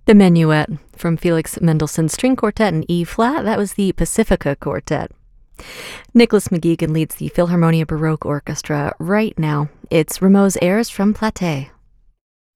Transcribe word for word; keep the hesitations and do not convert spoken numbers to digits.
The Minuet from Felix Mendelssohn's String Quartet in E-flat, that was the Pacifica Quartet. Nicholas McGeegan leads the Philharmonia Baroque Orchestra right now. It's Rameau's airs from Platée.